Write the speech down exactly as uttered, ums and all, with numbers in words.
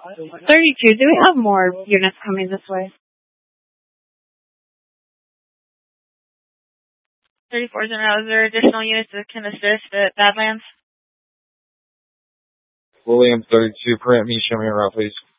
thirty-two, do we have more units coming this way? thirty-four, is there additional units that can assist at Badlands? William thirty-two, permit me, show me around, please.